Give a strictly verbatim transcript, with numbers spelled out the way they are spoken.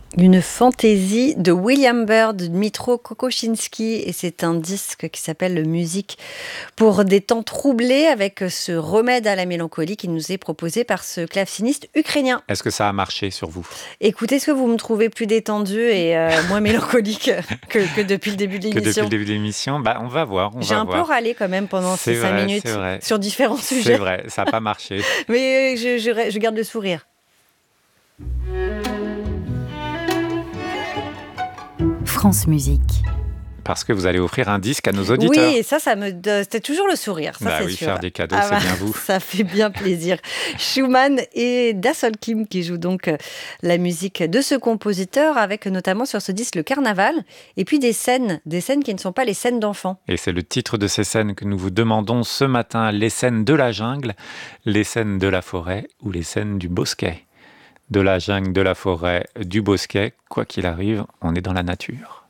Une fantaisie de William Byrd, Dmytro Kokoschinski, et c'est un disque qui s'appelle Musique pour des temps troublés, avec ce remède à la mélancolie qui nous est proposé par ce claveciniste ukrainien. Est-ce que ça a marché sur vous ? Écoutez, est-ce que vous me trouvez plus détendu et euh, moins mélancolique que, que depuis le début de l'émission ? Que depuis le début de l'émission, bah, on va voir. On J'ai va un voir. peu râlé quand même pendant C'est ces cinq vrai, minutes c'est vrai. sur différents C'est sujets. vrai, ça n'a pas marché. Mais je, je, je garde le sourire. France Musique. Parce que vous allez offrir un disque à nos auditeurs. Oui, et ça, ça me, c'était toujours le sourire. Ça, bah c'est oui, sûr. faire des cadeaux, Ah c'est bah, bien vous. Ça fait bien plaisir. Schumann et Dasol Kim qui jouent donc la musique de ce compositeur, avec notamment sur ce disque le carnaval, et puis des scènes, des scènes qui ne sont pas les scènes d'enfants. Et c'est le titre de ces scènes que nous vous demandons ce matin, les scènes de la jungle, les scènes de la forêt ou les scènes du bosquet. De la jungle, de la forêt, du bosquet, quoi qu'il arrive, on est dans la nature.